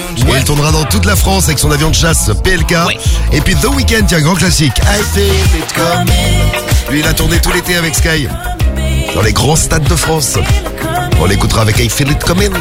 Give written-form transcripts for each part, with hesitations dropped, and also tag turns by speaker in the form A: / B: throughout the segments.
A: Et il tournera dans toute la France avec son avion de chasse PLK. Et puis The Weeknd, tiens, grand classique. I feel it coming. Lui, il a tourné tout l'été avec Sky. Dans les grands stades de France. On l'écoutera avec I feel it coming.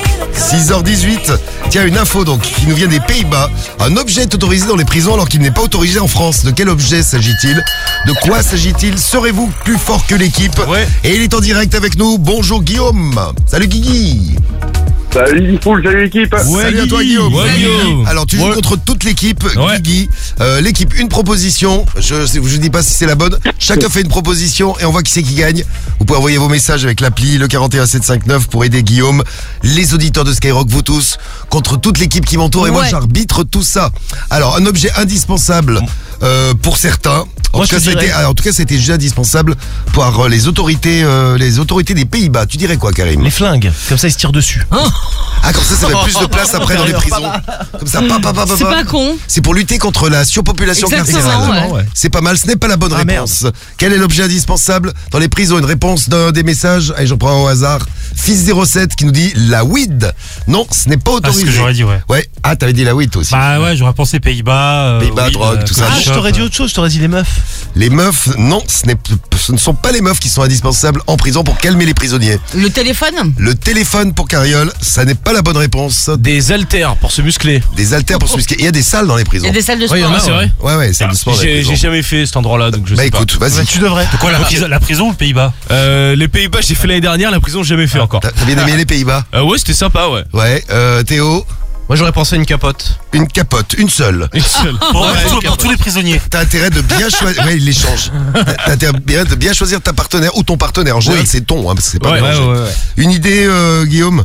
A: 6h18. Tiens, une info donc qui nous vient des Pays-Bas. Un objet est autorisé dans les prisons alors qu'il n'est pas autorisé en France. De quel objet s'agit-il? De quoi s'agit-il? Serez-vous plus fort que l'équipe? Et il est en direct avec nous. Bonjour Guillaume. Salut Guigui.
B: Salut Guifoul, salut l'équipe.
A: Salut à toi Guillaume. Alors tu joues contre toute l'équipe, Guigui. L'équipe, une proposition. Je dis pas si c'est la bonne. Chacun fait une proposition et on voit qui c'est qui gagne. Vous pouvez envoyer vos messages avec l'appli le 41759 pour aider Guillaume. Les auditeurs de Skyrock, vous tous, contre toute l'équipe qui m'entoure et moi j'arbitre tout ça. Alors un objet indispensable pour certains. En tout cas, c'était jugé indispensable par les autorités des Pays-Bas. Tu dirais quoi, Karim?
C: Les flingues, comme ça ils se tirent dessus.
A: Ah, comme ça fait plus de place après dans les prisons. Comme ça,
D: C'est pas con.
A: C'est pour lutter contre la surpopulation carcérale.
D: Ouais.
A: C'est pas mal, ce n'est pas la bonne réponse. Quel est l'objet indispensable dans les prisons? Une réponse d'un des messages. Allez, j'en prends au hasard. Fils07 qui nous dit la weed. Non, ce n'est pas autorisé.
E: C'est ce que j'aurais dit, ouais.
A: Ah, t'avais dit la weed toi aussi.
E: Bah ouais, j'aurais pensé Pays-Bas.
A: Pays-Bas, drogue, tout ça.
C: Ah, je t'aurais dit autre chose, je t'aurais dit les meufs.
A: Les meufs, non, ce ne sont pas les meufs qui sont indispensables en prison pour calmer les prisonniers.
D: Le téléphone?
A: Le téléphone pour Cariole, ça n'est pas la bonne réponse.
C: Des haltères pour se muscler.
A: Des haltères pour se muscler. Il y a des salles dans les prisons.
D: Il y a des salles de sport.
C: Ouais, il y en a, c'est vrai.
A: Ouais, salles de sport.
C: J'ai jamais fait cet endroit-là, donc je sais pas.
A: Écoute, vas-y.
C: Tu devrais.
E: Quoi, la prison ou le Pays-Bas?
C: Les Pays-Bas, j'ai fait l'année dernière, la prison, j'ai jamais fait encore.
A: T'as bien aimé les Pays-Bas?
C: Ouais, c'était sympa, ouais.
A: Ouais, Théo?
C: Moi, j'aurais pensé à une capote.
A: Une capote, une seule.
C: Une seule.
E: Pour tous les prisonniers.
A: T'as intérêt de bien choisir. Ouais, il les change. T'as intérêt de bien choisir ta partenaire ou ton partenaire. En général, c'est ton, parce que c'est pas mélangé. Une idée, Guillaume?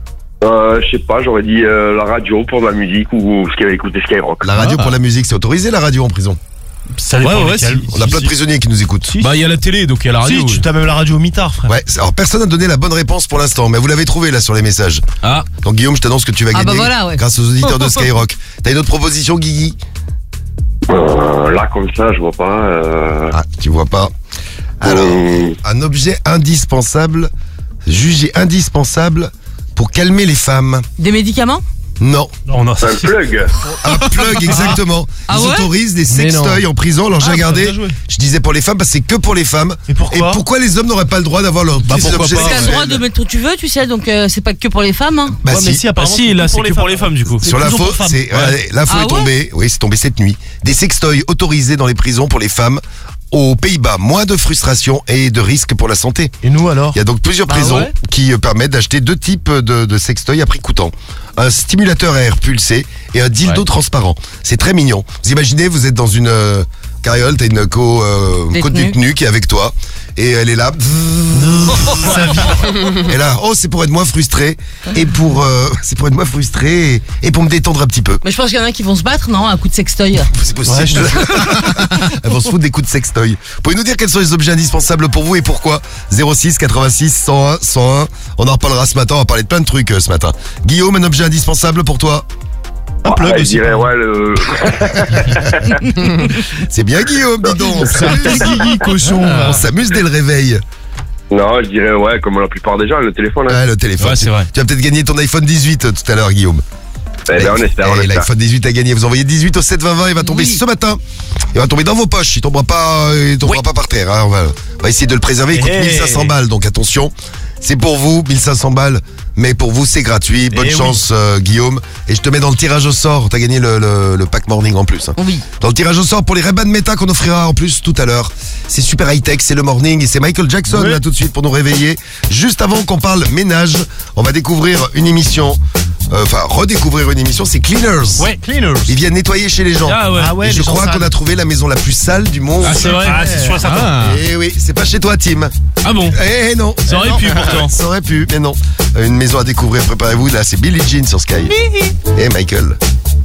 B: Je sais pas, j'aurais dit la radio pour de la musique ou ce qu'elle a écouté Skyrock.
A: La radio pour la musique, c'est autorisé la radio en prison?
E: Ça dépend
A: On a plein de prisonniers qui nous écoutent.
C: Bah, il y a la télé, donc il y a la radio.
E: Si, tu as même la radio au mitard, frère.
A: Ouais, alors personne n'a donné la bonne réponse pour l'instant, mais vous l'avez trouvé là sur les messages.
C: Ah.
A: Donc Guillaume, je t'annonce que tu vas gagner
D: bah voilà,
A: grâce aux auditeurs de Skyrock. T'as une autre proposition, Guigui?
B: Là, comme ça, je vois pas.
A: Ah, tu vois pas. Alors, un objet indispensable, jugé indispensable pour calmer les femmes.
D: Des médicaments?
A: Non.
E: Non,
B: un plug.
A: Un plug, exactement.
D: Ah
A: Ils
D: ouais
A: autorisent des sextoys en prison. Alors j'ai regardé, je disais pour les femmes parce que c'est que pour les femmes.
E: Et pourquoi
A: les hommes n'auraient pas le droit d'avoir leur objet
D: T'as le
A: sexuel?
D: droit de mettre où tu veux, tu sais, donc c'est pas que pour les femmes. Hein.
A: Bah
C: mais si, apparemment,
E: si, là, c'est que pour les femmes, du coup.
A: Sur l'info, l'info est tombée. Oui, c'est tombé cette nuit. Des sextoys autorisés dans les prisons pour les femmes. Aux Pays-Bas, moins de frustration et de risques pour la santé.
C: Et nous alors?
A: Il y a donc plusieurs prisons qui permettent d'acheter deux types de sextoys à prix coûtant. Un stimulateur à air pulsé et un dildo transparent. C'est très mignon. Vous imaginez, vous êtes dans une carriole, t'as une co-détenue qui est avec toi et elle est là. Et là, c'est pour être moins frustré et pour et pour me détendre un petit peu.
D: Mais je pense qu'il y en a qui vont se battre, non, à coup de sextoy.
A: C'est possible. Elles vont se foutre des coups de sextoy. Vous pouvez nous dire quels sont les objets indispensables pour vous et pourquoi? 06 86 101 101. On en reparlera ce matin, on va parler de plein de trucs ce matin. Guillaume, un objet indispensable pour toi?
C: Un plug
B: Je
C: aussi.
B: dirais, le.
A: C'est bien Guillaume, dis donc.
C: Guigui, cochon.
A: On s'amuse dès le réveil.
B: Non, je dirais, comme la plupart des gens, le téléphone.
A: Ouais, le téléphone.
C: Ouais, c'est vrai.
A: Tu vas peut-être gagner ton iPhone 18 tout à l'heure, Guillaume.
B: Eh ben, on espère.
A: L'iPhone 18 a gagné. Vous envoyez 18 au 72020, il va tomber ce matin. Il va tomber dans vos poches. Il tombera pas par terre. Hein. On va essayer de le préserver. Il coûte 1500 balles, donc attention. C'est pour vous, 1500 balles. Mais pour vous, c'est gratuit. Bonne chance, Guillaume. Et je te mets dans le tirage au sort. T'as gagné le pack morning en plus. Hein.
D: Oui.
A: Dans le tirage au sort pour les Ray-Ban Meta qu'on offrira en plus tout à l'heure. C'est super high-tech, c'est le morning et c'est Michael Jackson là tout de suite pour nous réveiller. Juste avant qu'on parle ménage, on va découvrir une émission. Redécouvrir une émission, c'est Cleaners.
E: Ouais, Cleaners.
A: Ils viennent nettoyer chez les gens.
E: Ah ouais.
A: Et je crois qu'on a trouvé la maison la plus sale du monde.
C: Ah, c'est vrai.
E: Ah, c'est sûr et certain.
A: Et oui, c'est pas chez toi, Tim.
C: Ah bon?
A: Eh non.
C: Ça aurait pu pourtant.
A: Ça aurait pu, mais non. Une maison à découvrir, préparez-vous. Là, c'est Billie Jean sur Sky. Et Michael.